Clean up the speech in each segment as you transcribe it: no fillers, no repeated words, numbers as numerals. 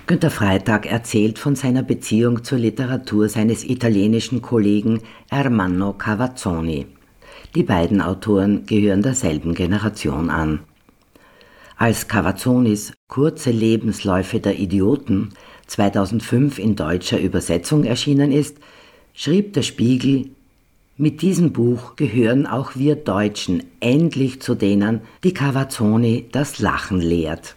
Günter Freytag erzählt von seiner Beziehung zur Literatur seines italienischen Kollegen Ermanno Cavazzoni. Die beiden Autoren gehören derselben Generation an. Als Cavazzonis Kurze Lebensläufe der Idioten 2005 in deutscher Übersetzung erschienen ist, schrieb der Spiegel: Mit diesem Buch gehören auch wir Deutschen endlich zu denen, die Cavazzoni das Lachen lehrt.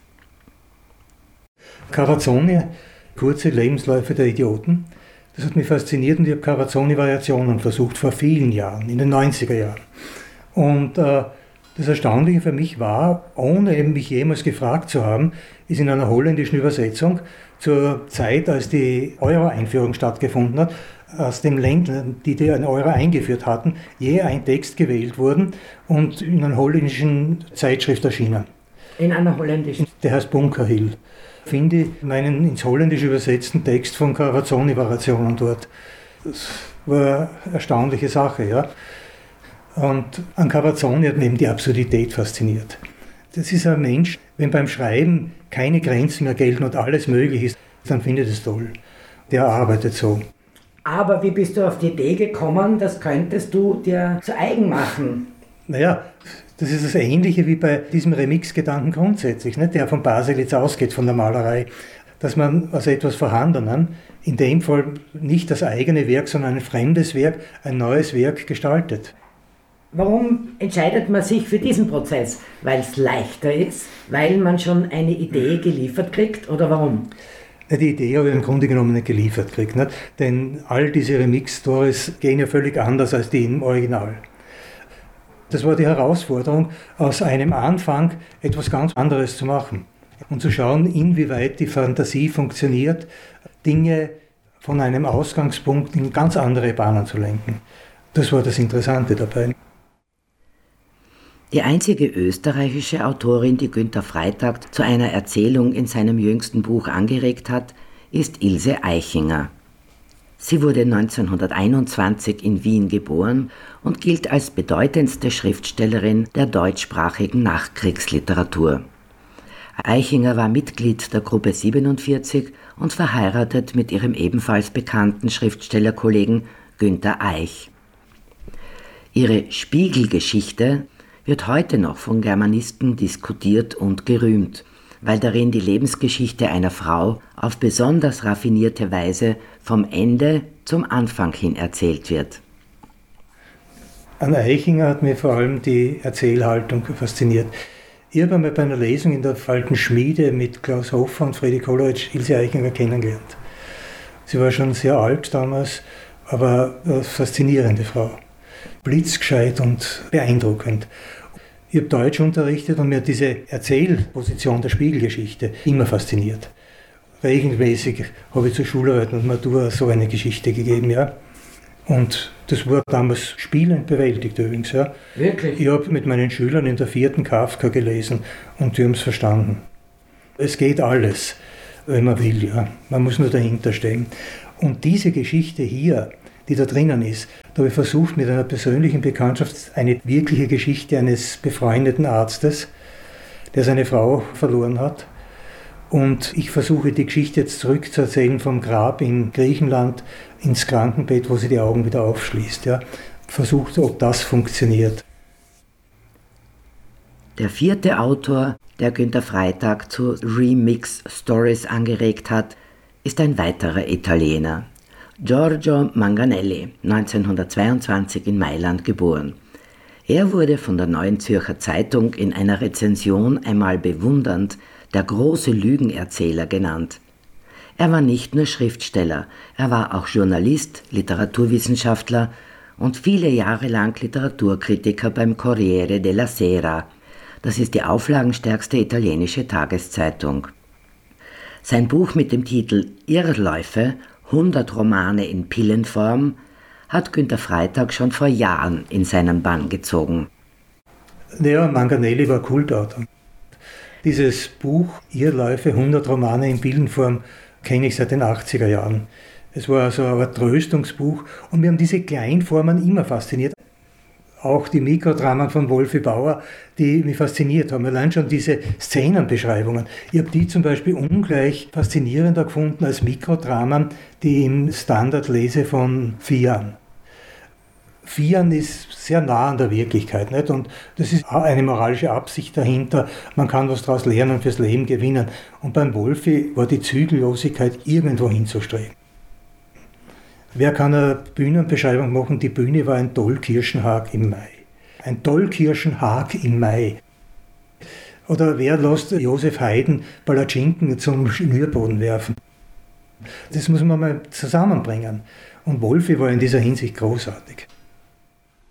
Cavazzoni, Kurze Lebensläufe der Idioten, das hat mich fasziniert und ich habe Cavazzoni-Variationen versucht vor vielen Jahren, in den 90er Jahren. Und das Erstaunliche für mich war, ohne eben mich jemals gefragt zu haben, ist in einer holländischen Übersetzung zur Zeit, als die Euro-Einführung stattgefunden hat, aus den Ländern, die den Euro eingeführt hatten, je ein Text gewählt worden und in einer holländischen Zeitschrift erschienen. In einer holländischen? Der heißt Bunkerhill. Finde ich meinen ins Holländische übersetzten Text von Cavazzoni-Variationen dort. Das war eine erstaunliche Sache, ja. Und an Cavazzoni hat mich eben die Absurdität fasziniert. Das ist ein Mensch, wenn beim Schreiben keine Grenzen mehr gelten und alles möglich ist, dann finde ich das toll. Der arbeitet so. Aber wie bist du auf die Idee gekommen, das könntest du dir zu eigen machen? Naja, das ist das Ähnliche wie bei diesem Remix-Gedanken grundsätzlich, ne, der von Baselitz ausgeht, von der Malerei. Dass man aus etwas Vorhandenem, in dem Fall nicht das eigene Werk, sondern ein fremdes Werk, ein neues Werk gestaltet. Warum entscheidet man sich für diesen Prozess? Weil es leichter ist? Weil man schon eine Idee geliefert kriegt? Oder warum? Die Idee habe ich im Grunde genommen nicht geliefert gekriegt, nicht? Denn all diese Remix-Stories gehen ja völlig anders als die im Original. Das war die Herausforderung, aus einem Anfang etwas ganz anderes zu machen und zu schauen, inwieweit die Fantasie funktioniert, Dinge von einem Ausgangspunkt in ganz andere Bahnen zu lenken. Das war das Interessante dabei. Die einzige österreichische Autorin, die Günter Freytag zu einer Erzählung in seinem jüngsten Buch angeregt hat, ist Ilse Aichinger. Sie wurde 1921 in Wien geboren und gilt als bedeutendste Schriftstellerin der deutschsprachigen Nachkriegsliteratur. Aichinger war Mitglied der Gruppe 47 und verheiratet mit ihrem ebenfalls bekannten Schriftstellerkollegen Günter Eich. Ihre Spiegelgeschichte wird heute noch von Germanisten diskutiert und gerühmt, weil darin die Lebensgeschichte einer Frau auf besonders raffinierte Weise vom Ende zum Anfang hin erzählt wird. An Aichinger hat mir vor allem die Erzählhaltung fasziniert. Ich habe einmal bei einer Lesung in der Alten Schmiede mit Klaus Hofer und Fredi Kollowitsch Ilse Aichinger kennengelernt. Sie war schon sehr alt damals, aber eine faszinierende Frau. Blitzgescheit und beeindruckend. Ich habe Deutsch unterrichtet und mir hat diese Erzählposition der Spiegelgeschichte immer fasziniert. Regelmäßig habe ich zur Schularbeit und Matura so eine Geschichte gegeben, ja. Und das wurde damals spielend bewältigt übrigens, ja. Wirklich? Ich habe mit meinen Schülern in der 4. Kafka gelesen und die haben es verstanden. Es geht alles, wenn man will, ja. Man muss nur dahinter stehen. Und diese Geschichte hier, die da drinnen ist, da habe ich versucht, mit einer persönlichen Bekanntschaft eine wirkliche Geschichte eines befreundeten Arztes, der seine Frau verloren hat. Und ich versuche die Geschichte jetzt zurückzuerzählen vom Grab in Griechenland ins Krankenbett, wo sie die Augen wieder aufschließt. Ja. Versucht, ob das funktioniert. Der 4. Autor, der Günter Freytag zu Remix Stories angeregt hat, ist ein weiterer Italiener. Giorgio Manganelli, 1922 in Mailand geboren. Er wurde von der Neuen Zürcher Zeitung in einer Rezension einmal bewundernd der große Lügenerzähler genannt. Er war nicht nur Schriftsteller, er war auch Journalist, Literaturwissenschaftler und viele Jahre lang Literaturkritiker beim Corriere della Sera. Das ist die auflagenstärkste italienische Tageszeitung. Sein Buch mit dem Titel Irrläufe, 100 Romane in Pillenform, hat Günter Freytag schon vor Jahren in seinen Bann gezogen. Ja, Manganelli war Kultautor. Dieses Buch Irrläufe, 100 Romane in Pillenform kenne ich seit den 80er Jahren. Es war also ein Tröstungsbuch und mir haben diese Kleinformen immer fasziniert. auch die Mikrodramen von Wolfi Bauer, die mich fasziniert haben. Allein schon diese Szenenbeschreibungen. Ich habe die zum Beispiel ungleich faszinierender gefunden als Mikrodramen, die ich im Standard lese von Vian. Vian ist sehr nah an der Wirklichkeit, nicht? Und das ist auch eine moralische Absicht dahinter. Man kann was daraus lernen und fürs Leben gewinnen. Und beim Wolfi war die Zügellosigkeit, irgendwo hinzustreben. Wer kann eine Bühnenbeschreibung machen? Die Bühne war ein Tollkirschenhag im Mai. Ein Tollkirschenhag im Mai. Oder wer lässt Josef Haydn Palatschinken zum Schnürboden werfen? Das muss man mal zusammenbringen. Und Wolfi war in dieser Hinsicht großartig.